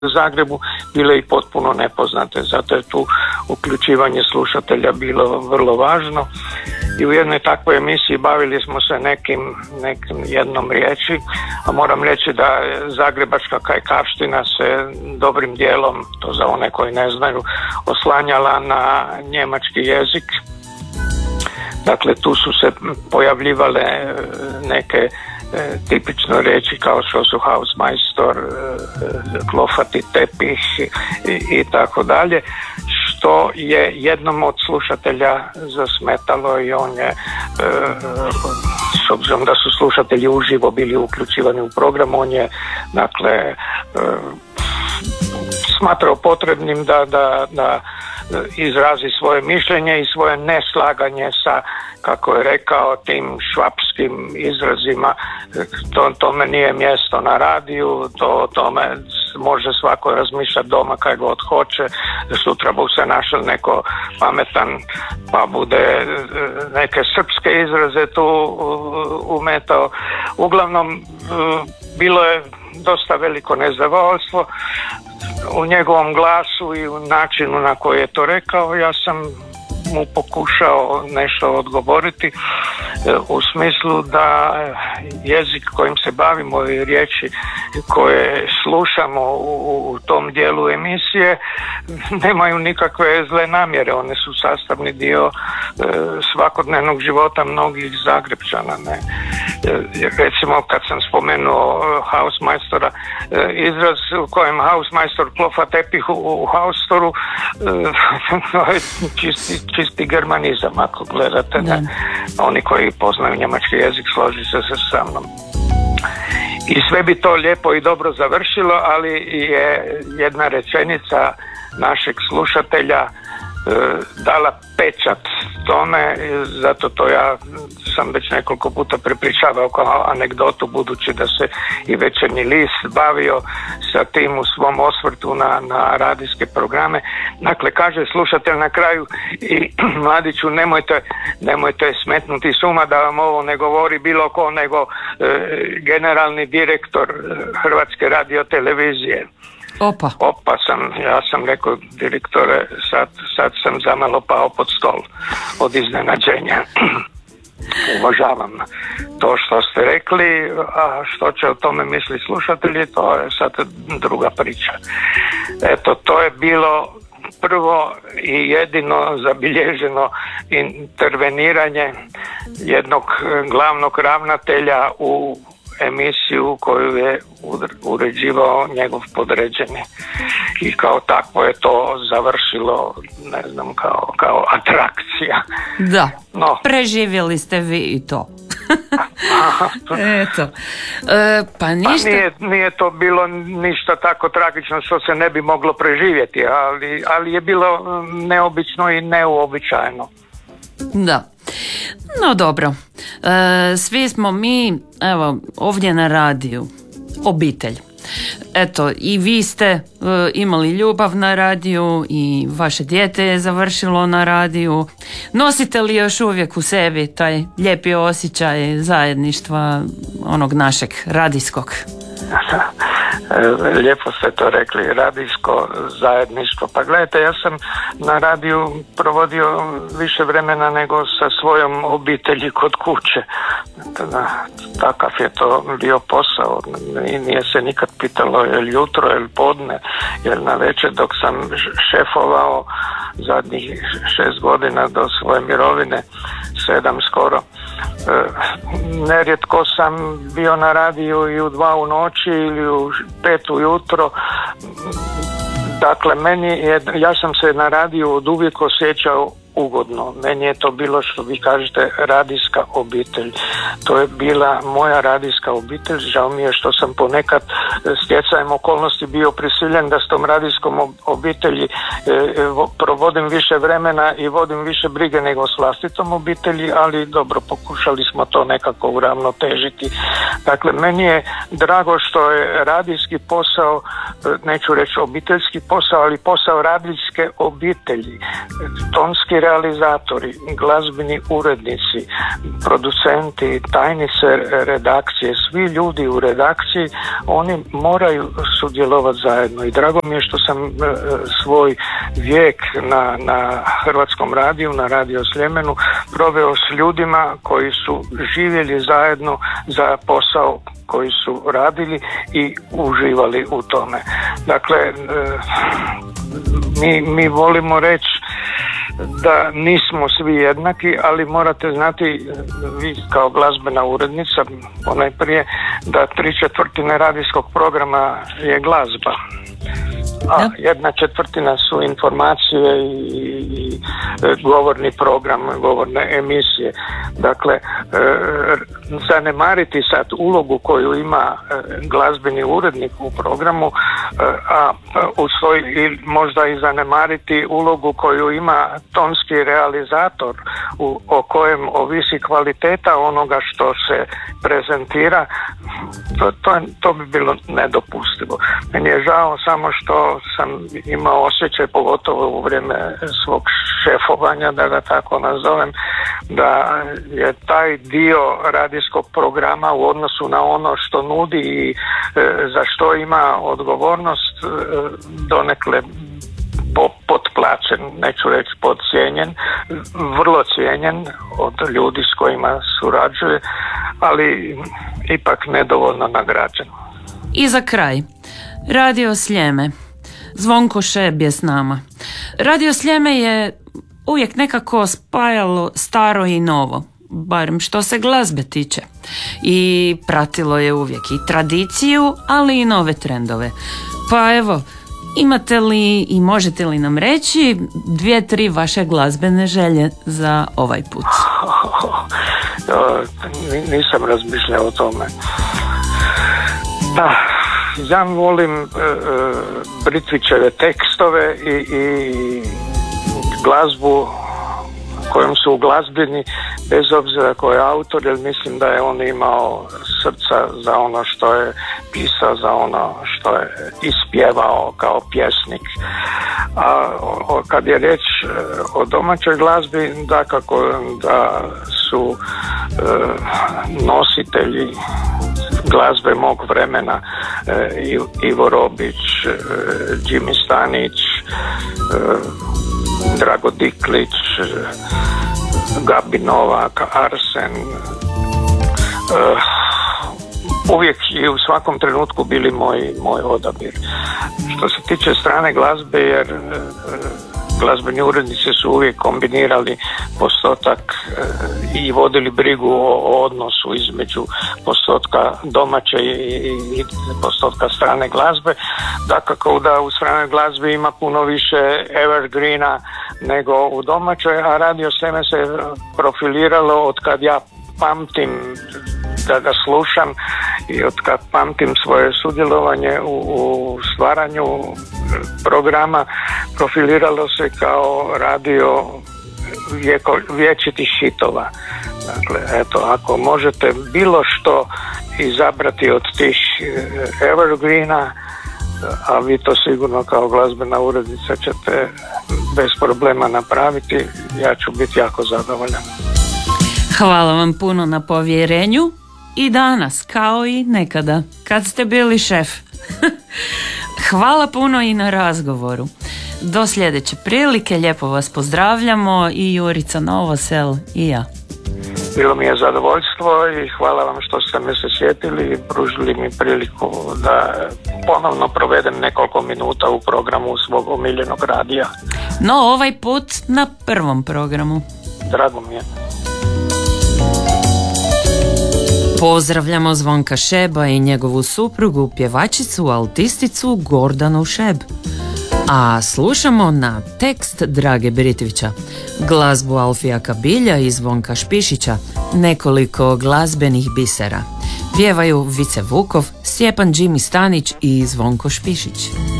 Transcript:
Zagrebu bile i potpuno nepoznate, zato je tu uključivanje slušatelja bilo vrlo važno. I u jednoj takvoj emisiji bavili smo se nekim jednom riječi, a moram reći da zagrebačka kajkavština se dobrim dijelom, to za one koji ne znaju, oslanjala na njemački jezik. Dakle, tu su se pojavljivale neke tipično riječi kao što su Hausmeister, klofati tepih i tako dalje, što je jednom od slušatelja zasmetalo i on je, s obzirom da su slušatelji uživo bili uključivani u program, on je dakle smatrao potrebnim da izrazi svoje mišljenje i svoje neslaganje sa, kako je rekao, tim švapskim izrazima. Tome nije mjesto na radiju, tome može svako razmišljati doma kaj god hoće, sutra bu se našao neko pametan pa bude neke srpske izraze tu umetao. Uglavnom bilo je dosta veliko nezadovoljstvo u njegovom glasu i u načinu na koji je to rekao. Ja sam mu pokušao nešto odgovoriti u smislu da jezik kojim se bavimo i riječi koje slušamo u tom dijelu emisije nemaju nikakve zle namjere, one su sastavni dio svakodnevnog života mnogih Zagrepčana. Ne? Recimo kad sam spomenuo Hausmeistera, izraz u kojem Hausmeister klofa tepih u Haustoru, to je čisti germanizam, ako gledate. Ne? Oni koji poznaju njemački jezik složit se sa mnom. I sve bi to lijepo i dobro završilo, ali je jedna rečenica našeg slušatelja dala pečat tome, zato to ja sam već nekoliko puta prepričavao kao anegdotu, budući da se i Večernji list bavio sa tim u svom osvrtu na radijske programe. Dakle, kaže slušatelj na kraju: i mladiću, nemojte smetnuti suma da vam ovo ne govori bilo ko nego generalni direktor Hrvatske radiotelevizije. Opa ja sam rekao: direktore, sad sam zamalo pao pod stol od iznenađenja. Uvažavam to što ste rekli, a što će o tome misli slušatelji, to je sad druga priča. Eto, to je bilo prvo i jedino zabilježeno interveniranje jednog glavnog ravnatelja u emisiju koju je uređivao njegov podređeni. I kao takvo je to završilo, ne znam, kao atrakcija. Da, no. Preživjeli ste vi i to. Eto. Pa ništa. Nije to bilo ništa tako tragično što se ne bi moglo preživjeti, ali je bilo neobično i neuobičajeno. Da. No dobro, svi smo mi, evo, ovdje na radiju obitelj. Eto, i vi ste imali ljubav na radiju i vaše dijete je završilo na radiju. Nosite li još uvijek u sebi taj lijepi osjećaj zajedništva onog našeg radijskog? Lijepo ste to rekli, radijsko zajedništvo. Pa gledajte, ja sam na radiju provodio više vremena nego sa svojom obitelji kod kuće. Takav je to bio posao. Nije se nikad pitalo je li jutro, je li podne, je li na večer, dok sam šefovao zadnjih 6 godina do svoje mirovine, 7 skoro. Nerijetko sam bio na radiju i u 2 u noći ili u 5 ujutro. Dakle, ja sam se na radiju od uvijek osjećao ugodno. Meni je to bilo, što vi kažete, radijska obitelj. To je bila moja radijska obitelj. Žao mi je što sam ponekad stjecajem okolnosti bio prisiljen da s tom radijskom obitelji provodim više vremena i vodim više brige nego s vlastitom obitelji, ali dobro, pokušali smo to nekako uravnotežiti. Dakle, meni je drago što je radijski posao, neću reći obiteljski posao, ali posao radijske obitelji, tonski realizatori, glazbeni urednici, producenti, tajnice redakcije, svi ljudi u redakciji, oni moraju sudjelovati zajedno i drago mi je što sam svoj vijek na Hrvatskom radiju, na Radio Sljemenu proveo s ljudima koji su živjeli zajedno za posao koji su radili i uživali u tome. Dakle, mi volimo reći da nismo svi jednaki, ali morate znati, vi kao glazbena urednica ponajprije, da 3/4 radijskog programa je glazba, a 1/4 su informacije i govorni program, govorne emisije. Dakle, zanemariti sad ulogu koju ima glazbeni urednik u programu, a možda i zanemariti ulogu koju ima tonski realizator o kojem ovisi kvaliteta onoga što se prezentira, to bi bilo nedopustivo. Meni je žao samo što sam imao osjećaj, pogotovo u vrijeme svog šefovanja, da ga tako nazovem, da je taj dio radijskog programa u odnosu na ono što nudi i za što ima odgovornost donekle potplaćen, neću reći podcijenjen, vrlo cijenjen od ljudi s kojima surađuje, ali ipak nedovoljno nagrađen. I za kraj, Radio Sljeme. Zvonko Šeb je s nama. Radio Sljeme je uvijek nekako spajalo staro i novo, barem što se glazbe tiče. I pratilo je uvijek i tradiciju, ali i nove trendove. Pa evo, imate li i možete li nam reći 2-3 vaše glazbene želje za ovaj put? Nisam razmišljao o tome. Da, ja volim Britvićeve tekstove i glazbu kojom su uglazbeni, bez obzira ko je autor, jer mislim da je on imao srca za ono što je pisao, za ono što je ispjevao kao pjesnik. A kad je riječ o domaćoj glazbi, dakako da su nositelji glazbe mog vremena Ivo Robić, Jimmy Stanić, Drago Diklić, Gabi Novak, Arsen, uvijek i u svakom trenutku bili moj odabir. Što se tiče strane glazbe, jer glazbeni urednici su uvijek kombinirali postotak i vodili brigu o odnosu između postotka domaće i postotka strane glazbe. Dakako da u stranoj glazbi ima puno više evergreena nego u domaćoj, a Radio Sljeme se profiliralo od kad ja pamtim da ga slušam i od kad pamtim svoje sudjelovanje u stvaranju programa, profiliralo se kao radio vječitih hitova. Dakle, eto, ako možete bilo što izabrati od tih evergreena, a vi to sigurno kao glazbena urednica ćete bez problema napraviti, ja ću biti jako zadovoljan. Hvala vam puno na povjerenju i danas, kao i nekada, kad ste bili šef. Hvala puno i na razgovoru. Do sljedeće prilike, lijepo vas pozdravljamo i Jurica Novosel i ja. Bilo mi je zadovoljstvo i hvala vam što ste me se sjetili i pružili mi priliku da ponovno provedem nekoliko minuta u programu svog omiljenog radija. No, ovaj put na prvom programu. Drago mi je. Pozdravljamo Zvonka Šeba i njegovu suprugu, pjevačicu, altisticu Gordanu Šeb. A slušamo na tekst Drage Britvića, glazbu Alfija Kabilja i Zvonka Špišića, nekoliko glazbenih bisera. Pjevaju Vice Vukov, Stjepan Jimmy Stanić i Zvonko Špišić.